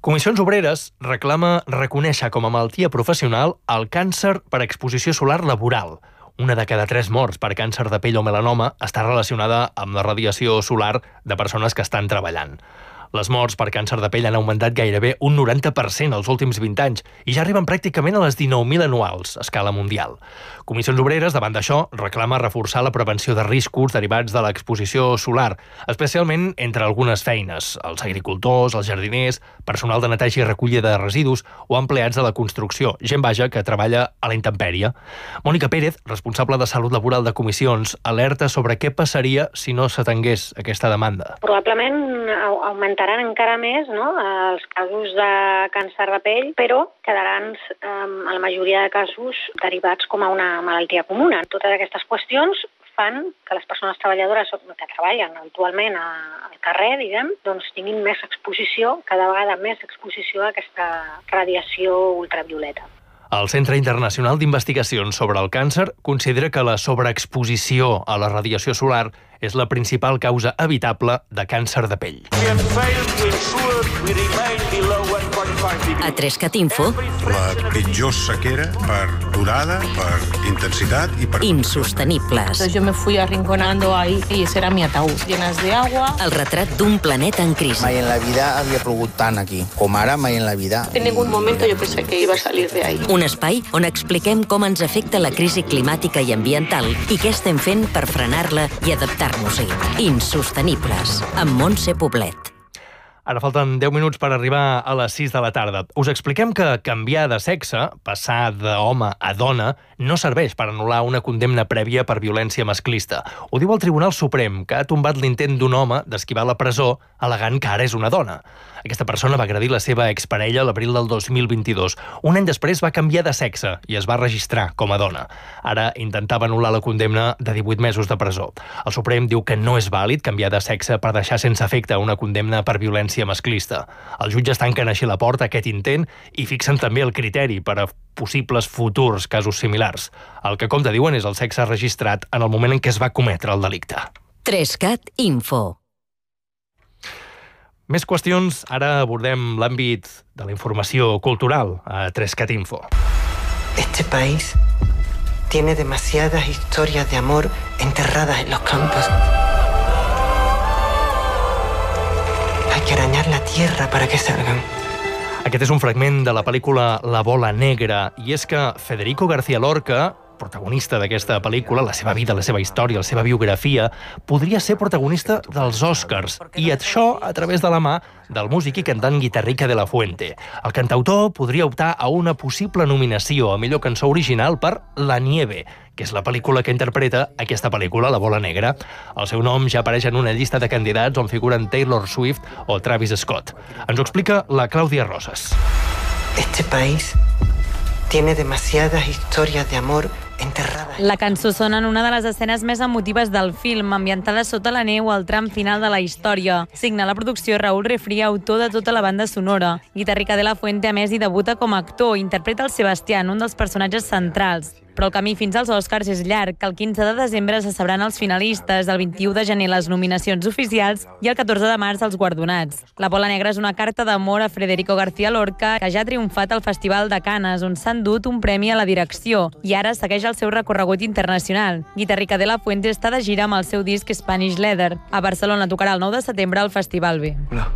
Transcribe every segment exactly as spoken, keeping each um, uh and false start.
Comissions Obreres reclama reconèixer com a malaltia professional el càncer per exposició solar laboral. Una de cada tres morts per càncer de pell o melanoma està relacionada amb la radiació solar de persones que estan treballant. Les morts per càncer de pell han augmentat gairebé un noranta per cent els últims vint anys i ja arriben pràcticament a les dinou mil anuals a escala mundial. Comissions Obreres, davant d'això, reclama reforçar la prevenció de riscos derivats de l'exposició solar, especialment entre algunes feines, els agricultors, els jardiners, personal de neteja i recollida de residus o empleats de la construcció, gent vaja que treballa a la intempèrie. Mònica Pérez, responsable de Salut Laboral de Comissions, alerta sobre què passaria si no s'atengués aquesta demanda. Probablement augmentaran encara més, no?, els casos de càncer de pell, però quedaran eh, en la majoria de casos derivats com a una malaltia comuna. Totes aquestes qüestions fan que les persones treballadores que treballen habitualment al carrer, diguem, doncs tinguin més exposició, cada vegada més exposició a aquesta radiació ultravioleta. El Centre Internacional d'Investigacions sobre el Càncer considera que la sobreexposició a la radiació solar és la principal causa evitable de càncer de pell. A Trescat Info... La pitjor sequera per durada, per intensitat i per... Insostenibles. Yo me fui arrinconando ahí y ese era mi ataúd, llenas de agua. El retrat d'un planeta en crisi. Mai en la vida havia plogut tant aquí, com ara mai en la vida. En ningún momento yo pensé que iba a salir de ahí. Un espai on expliquem com ens afecta la crisi climàtica i ambiental i què estem fent per frenar-la i adaptar-nos-hi. Insostenibles, amb Montse Poblet. Ara falten deu minuts per arribar a les sis de la tarda. Us expliquem que canviar de sexe, passar d'home a dona, no serveix per anul·lar una condemna prèvia per violència masclista. Ho diu el Tribunal Suprem, que ha tombat l'intent d'un home d'esquivar la presó al·legant que ara és una dona. Aquesta persona va agredir la seva exparella a l'abril del dos mil vint-i-dos. Un any després va canviar de sexe i es va registrar com a dona. Ara intentava anul·lar la condemna de divuit mesos de presó. El Suprem diu que no és vàlid canviar de sexe per deixar sense efecte una condemna per violència masclista. Els jutges tanquen així la porta a aquest intent i fixen també el criteri per a possibles futurs casos similars. El que compte, diuen, és el sexe registrat en el moment en què es va cometre el delicte. Trescat Info. Més qüestions, ara abordem l'àmbit de la informació cultural a Trescat Info. Este país tiene demasiadas historias de amor enterradas en los campos. Hay que arañar la tierra para que salgan. Aquest és un fragment de la pel·lícula La bola negra, i és que Federico García Lorca, protagonista d'aquesta pel·lícula, la seva vida, la seva història, la seva biografia, podria ser protagonista dels Oscars, i això a través de la mà del músic i cantant Guitarrica de la Fuente. El cantautor podria optar a una possible nominació a millor cançó original per La Nieve, que és la pel·lícula que interpreta aquesta pel·lícula, La bola negra. El seu nom ja apareix en una llista de candidats on figuren Taylor Swift o Travis Scott. Ens ho explica la Clàudia Rosas. Este país tiene demasiadas historias de amor enterradas. La cançó sona en una de les escenes més emotives del film, ambientada sota la neu al tram final de la història. Signa la producció Raúl Refría, autor de tota la banda sonora. Guitarrica de la Fuente, a més, hi debuta com a actor. Interpreta el Sebastián, un dels personatges centrals. Però el camí fins als Oscars és llarg. El quinze de desembre se sabran els finalistes, el vint-i-u de gener les nominacions oficials i el catorze de març els guardonats. La bola negra és una carta d'amor a Federico García Lorca, que ja ha triomfat al Festival de Canes, on s'ha endut un premi a la direcció, i ara segueix el seu recorregut internacional. Guitarrica de la Fuente està de gira amb el seu disc Spanish Leather. A Barcelona tocarà el nou de setembre al Festival B. Hola.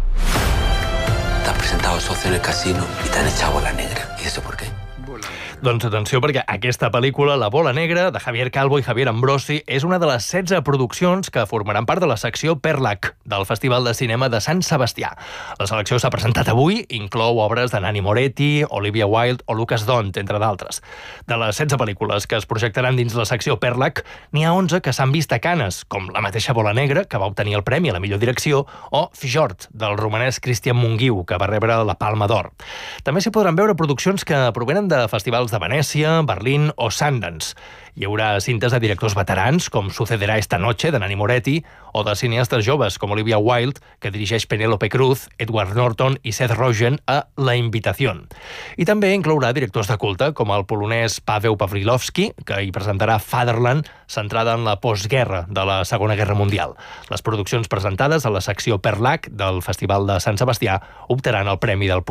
Te has presentado socio en el casino y te han echado bola negra. ¿Y eso por qué? Doncs atenció, perquè aquesta pel·lícula, La bola negra, de Javier Calvo i Javier Ambrosi, és una de les setze produccions que formaran part de la secció Perlac del Festival de Cinema de Sant Sebastià. La selecció s'ha presentat avui, inclou obres de Nanni Moretti, Olivia Wilde o Lucas Dont, entre d'altres. De les setze pel·lícules que es projectaran dins la secció Perlac, n'hi ha onze que s'han vist a Canes, com la mateixa Bola negra, que va obtenir el premi a la millor direcció, o Fjord, del romanès Christian Mungiu, que va rebre la Palma d'Or. També s'hi podran veure produccions que provenen de festivals de Venècia, Berlín o Sundance. Hi haurà cintes de directors veterans, com Sucederá esta noche, de Nanni Moretti, o de cineastes joves, com Olivia Wilde, que dirigeix Penélope Cruz, Edward Norton i Seth Rogen a La Invitación. I també inclourà directors de culte, com el polonès Paweł Pawlikowski, que hi presentarà Fatherland, centrada en la postguerra de la Segona Guerra Mundial. Les produccions presentades a la secció Perlac del Festival de Sant Sebastià optaran el Premi del